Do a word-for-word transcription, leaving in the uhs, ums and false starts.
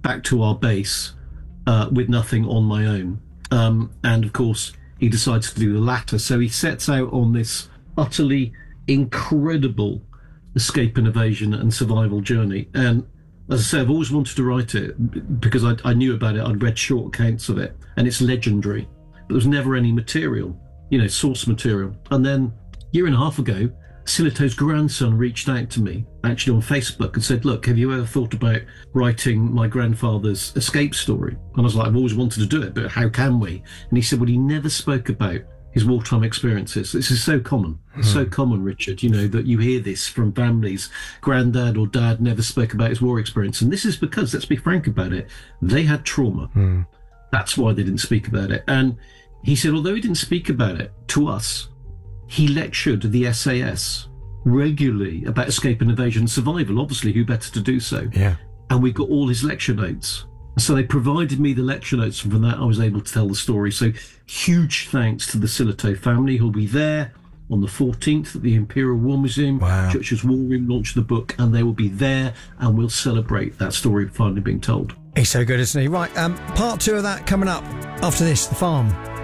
back to our base uh, with nothing on my own. Um, and of course, he decides to do the latter. So he sets out on this utterly incredible escape and evasion and survival journey. And as I say, I've always wanted to write it because I, I knew about it. I'd read short accounts of it, and it's legendary. But there was never any material, you know, source material. And then a year and a half ago, Silito's grandson reached out to me, actually on Facebook, and said, look, have you ever thought about writing my grandfather's escape story? And I was like, I've always wanted to do it, but how can we? And he said, well, he never spoke about his wartime experiences. This is so common, hmm. so common, Richard, you know, that you hear this from families. Granddad or dad never spoke about his war experience. And this is because, let's be frank about it, they had trauma. Hmm. That's why they didn't speak about it. And he said, although he didn't speak about it to us, he lectured the S A S regularly about escape and evasion and survival. Obviously, who better to do so? Yeah. And we got all his lecture notes. So they provided me the lecture notes, and from that I was able to tell the story. So huge thanks to the Silito family, who'll be there on the fourteenth at the Imperial War Museum. Wow. Churchill's War Room launched the book, and they will be there, and we'll celebrate that story finally being told. He's so good, isn't he? Right, um, part two of that coming up after this, The Farm.